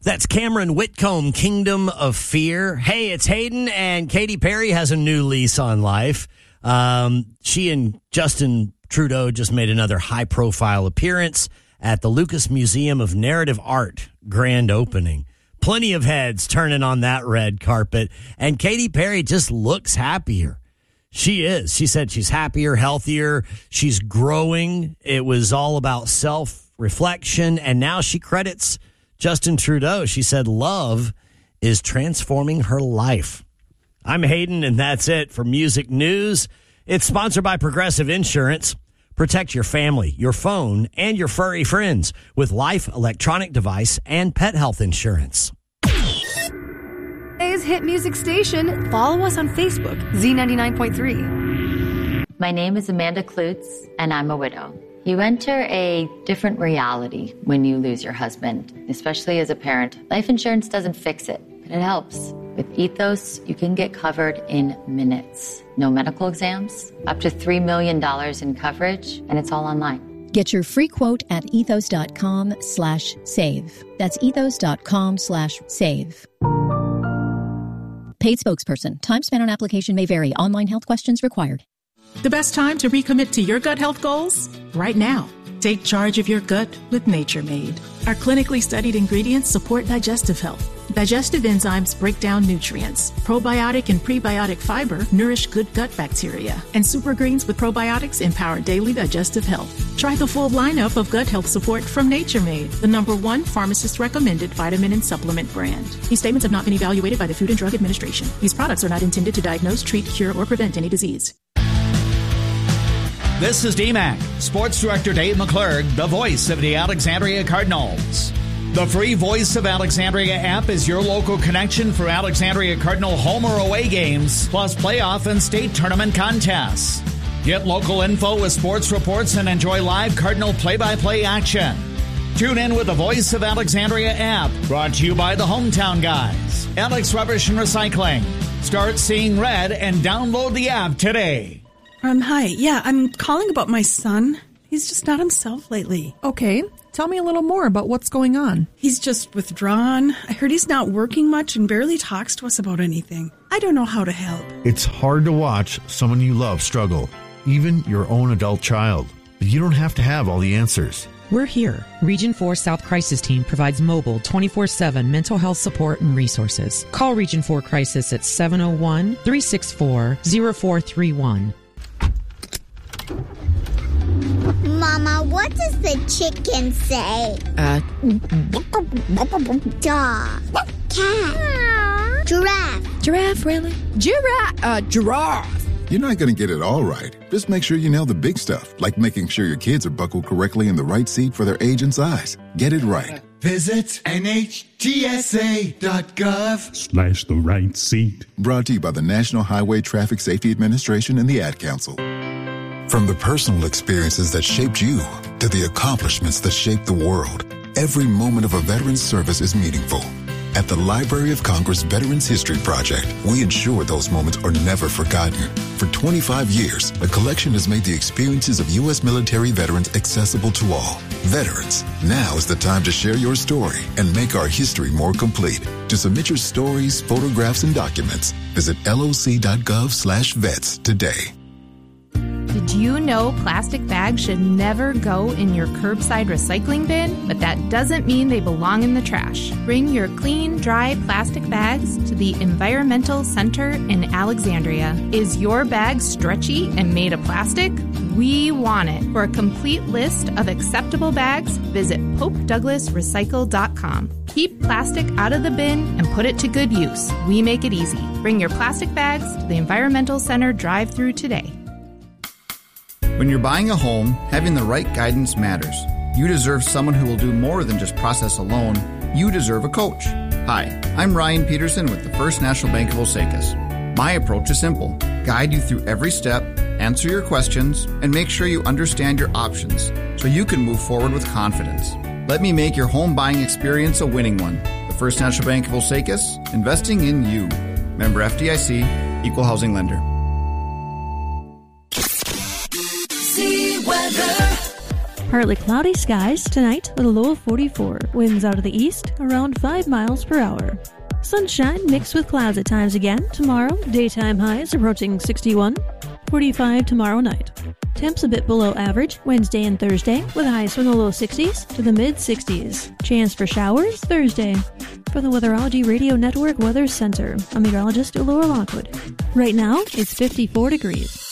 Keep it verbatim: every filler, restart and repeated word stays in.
That's Cameron Whitcomb, Kingdom of Fear. Hey, it's Hayden, and Katy Perry has a new lease on life. Um, she and Justin Trudeau just made another high-profile appearance at the Lucas Museum of Narrative Art grand opening. Plenty of heads turning on that red carpet, and Katy Perry just looks happier. She is. She said she's happier, healthier. She's growing. It was all about self-reflection, and now she credits Justin Trudeau. She said love is transforming her life. I'm Hayden, and that's it for Music News. It's sponsored by Progressive Insurance. Protect your family, your phone, and your furry friends with life, electronic device, and pet health insurance. Today's hit music station. Follow us on Facebook, Z ninety-nine point three. My name is Amanda Klutz, and I'm a widow. You enter a different reality when you lose your husband, especially as a parent. Life insurance doesn't fix it, but it helps. With Ethos, you can get covered in minutes. No medical exams, up to three million dollars in coverage, and it's all online. Get your free quote at ethos.com slash save. That's ethos.com slash save. Paid spokesperson. Time spent on application may vary. Online health questions required. The best time to recommit to your gut health goals? Right now. Take charge of your gut with Nature Made. Our clinically studied ingredients support digestive health. Digestive enzymes break down nutrients. Probiotic and prebiotic fiber nourish good gut bacteria. And super greens with probiotics empower daily digestive health. Try the full lineup of gut health support from Nature Made, the number one pharmacist-recommended vitamin and supplement brand. These statements have not been evaluated by the Food and Drug Administration. These products are not intended to diagnose, treat, cure, or prevent any disease. This is D MAC, Sports Director Dave McClurg, the voice of the Alexandria Cardinals. The free Voice of Alexandria app is your local connection for Alexandria Cardinal home or away games, plus playoff and state tournament contests. Get local info with sports reports and enjoy live Cardinal play-by-play action. Tune in with the Voice of Alexandria app, brought to you by the Hometown Guys, Alex Rubbish and Recycling. Start seeing red and download the app today. Um, hi. Yeah, I'm calling about my son. He's just not himself lately. Okay. Tell me a little more about what's going on. He's just withdrawn. I heard he's not working much and barely talks to us about anything. I don't know how to help. It's hard to watch someone you love struggle, even your own adult child. But you don't have to have all the answers. We're here. Region four South Crisis Team provides mobile twenty-four seven mental health support and resources. Call Region four Crisis at seven oh one, three six four, oh four three one. Mama, what does the chicken say? Uh, Dog. Cat. Giraffe. Giraffe, really? Giraffe. Uh, giraffe. You're not going to get it all right. Just make sure you nail the big stuff, like making sure your kids are buckled correctly in the right seat for their age and size. Get it right. Visit N H T S A dot gov slash the right seat. Brought to you by the National Highway Traffic Safety Administration and the Ad Council. From the personal experiences that shaped you to the accomplishments that shaped the world, every moment of a veteran's service is meaningful. At the Library of Congress Veterans History Project, we ensure those moments are never forgotten. For twenty-five years, the collection has made the experiences of U S military veterans accessible to all. Veterans, now is the time to share your story and make our history more complete. To submit your stories, photographs, and documents, visit L O C dot gov slash vets today. Did you know plastic bags should never go in your curbside recycling bin? But that doesn't mean they belong in the trash. Bring your clean, dry plastic bags to the Environmental Center in Alexandria. Is your bag stretchy and made of plastic? We want it. For a complete list of acceptable bags, visit pope douglas recycle dot com. Keep plastic out of the bin and put it to good use. We make it easy. Bring your plastic bags to the Environmental Center drive-thru today. When you're buying a home, having the right guidance matters. You deserve someone who will do more than just process a loan. You deserve a coach. Hi, I'm Ryan Peterson with the First National Bank of Osakis. My approach is simple. Guide you through every step, answer your questions, and make sure you understand your options so you can move forward with confidence. Let me make your home buying experience a winning one. The First National Bank of Osakis, investing in you. Member F D I C, Equal Housing Lender. Partly cloudy skies tonight with a low of forty-four. Winds out of the east around five miles per hour. Sunshine mixed with clouds at times again. Tomorrow, daytime highs approaching sixty-one. forty-five tomorrow night. Temps a bit below average Wednesday and Thursday with highs from the low sixties to the mid sixties. Chance for showers Thursday. For the Weatherology Radio Network Weather Center, I'm meteorologist Laura Lockwood. Right now, it's fifty-four degrees.